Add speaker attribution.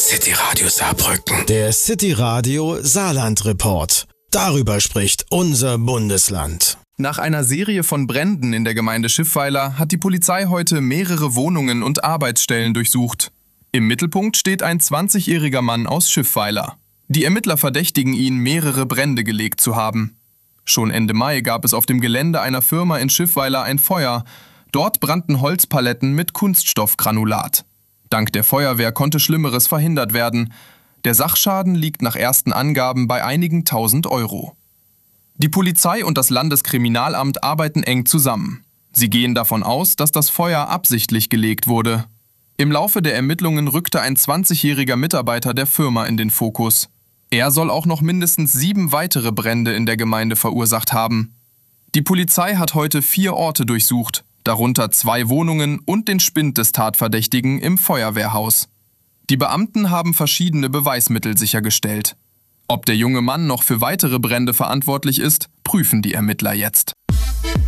Speaker 1: City Radio Saarbrücken.
Speaker 2: Der City Radio Saarland Report. Darüber spricht unser Bundesland.
Speaker 3: Nach einer Serie von Bränden in der Gemeinde Schiffweiler hat die Polizei heute mehrere Wohnungen und Arbeitsstellen durchsucht. Im Mittelpunkt steht ein 20-jähriger Mann aus Schiffweiler. Die Ermittler verdächtigen ihn, mehrere Brände gelegt zu haben. Schon Ende Mai gab es auf dem Gelände einer Firma in Schiffweiler ein Feuer. Dort brannten Holzpaletten mit Kunststoffgranulat. Dank der Feuerwehr konnte Schlimmeres verhindert werden. Der Sachschaden liegt nach ersten Angaben bei einigen 1000 Euro. Die Polizei und das Landeskriminalamt arbeiten eng zusammen. Sie gehen davon aus, dass das Feuer absichtlich gelegt wurde. Im Laufe der Ermittlungen rückte ein 20-jähriger Mitarbeiter der Firma in den Fokus. Er soll auch noch mindestens 7 weitere Brände in der Gemeinde verursacht haben. Die Polizei hat heute 4 Orte durchsucht, darunter 2 Wohnungen und den Spind des Tatverdächtigen im Feuerwehrhaus. Die Beamten haben verschiedene Beweismittel sichergestellt. Ob der junge Mann noch für weitere Brände verantwortlich ist, prüfen die Ermittler jetzt.